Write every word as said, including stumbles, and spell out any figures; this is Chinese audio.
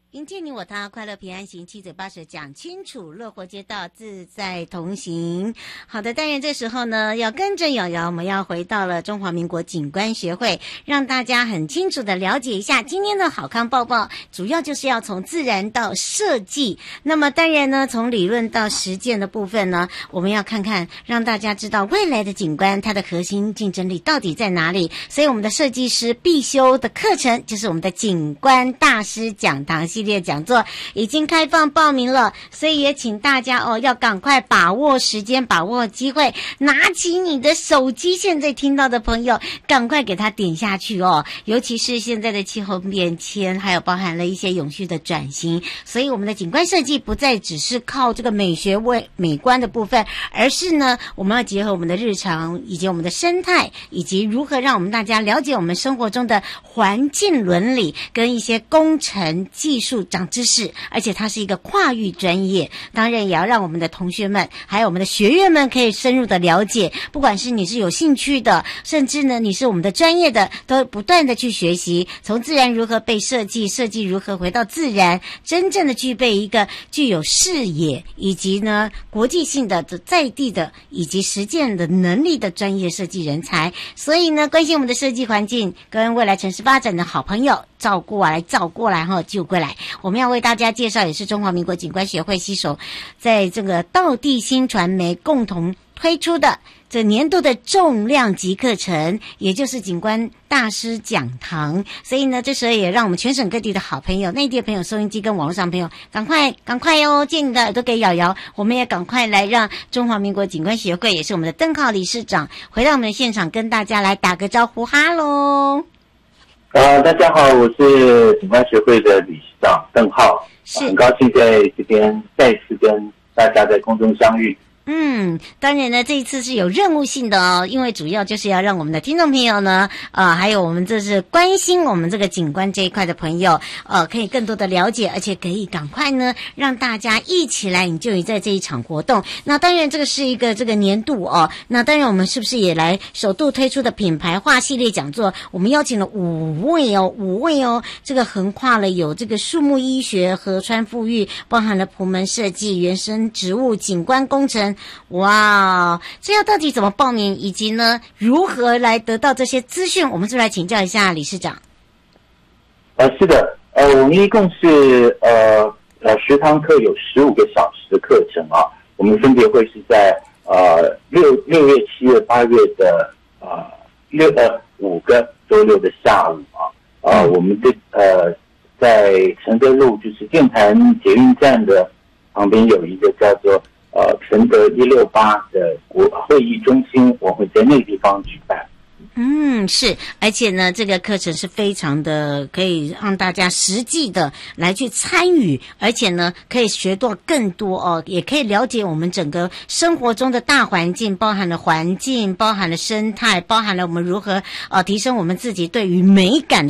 迎接你我他，快乐平安行，七嘴八舌讲清楚，乐活街道自在同行。好的，当然这时候呢，要跟着瑶瑶，我们要回到了中华民国景观学会，让大家很清楚的了解一下今天的好康报报，主要就是要从自然到设计。那么当然呢，从理论到实践的部分呢，我们要看看，让大家知道未来的景观它的核心竞争力到底在哪里。所以我们的设计师必修的课程就是我们的景观大师讲堂系列讲座已经开放报名了，所以也请大家哦要赶快把握时间，把握机会，拿起你的手机，现在听到的朋友赶快给它点下去哦。尤其是现在的气候变迁，还有包含了一些永续的转型，所以我们的景观设计不再只是靠这个美学为美观的部分，而是呢我们要结合我们的日常以及我们的生态，以及如何让我们大家了解我们生活中的环境伦理跟一些工程技术长知识，而且它是一个跨域专业，当然也要让我们的同学们还有我们的学员们可以深入的了解，不管是你是有兴趣的，甚至呢你是我们的专业的，都不断的去学习，从自然如何被设计，设计如何回到自然，真正的具备一个具有视野以及呢国际性的在地的以及实践的能力的专业设计人才。所以呢关心我们的设计环境跟未来城市发展的好朋友，照过来照过来哈，就过来。我们要为大家介绍，也是中华民国景观学会携手在这个道地新传媒共同推出的这年度的重量级课程，也就是景观大师讲堂。所以呢这时候也让我们全省各地的好朋友，内地的朋友，收音机跟网络上的朋友，赶快赶快哟，借你的耳朵给瑶瑶，我们也赶快来让中华民国景观学会，也是我们的邓浩理事长回到我们的现场，跟大家来打个招呼。哈喽。 呃，大家好，我是景观学会的理事长邓浩，很高兴在这边再次跟大家在空中相遇。 嗯，当然呢，这一次是有任务性的哦，因为主要就是要让我们的听众朋友呢，呃，还有我们这是关心我们这个景观这一块的朋友，呃，可以更多的了解，而且可以赶快呢，让大家一起来营救在这一场活动。那当然，这个是一个这个年度哦，那当然我们是不是也来首度推出的品牌化系列讲座？我们邀请了五位哦，五位哦，这个横跨了有这个树木医学、河川富裕，包含了埔门设计、原生植物、景观工程。哇，这要到底怎么报名，以及呢如何来得到这些资讯，我们是来请教一下理事长。 呃，是的，呃，我们一共是呃呃十堂课，有十五个小时的课程啊。我们分别会是在呃六六月、七月、八月的呃六呃五个周六的下午啊。呃，我们的呃在承德路就是电坛捷运站的旁边有一个叫做呃，承德一六八的国会议中心，我会在那个地方举办。 嗯，是，而且呢，这个课程是非常的可以让大家实际的来去参与，而且呢，可以学到更多哦，也可以了解我们整个生活中的大环境，包含了环境，包含了生态，包含了我们如何呃提升我们自己对于美感的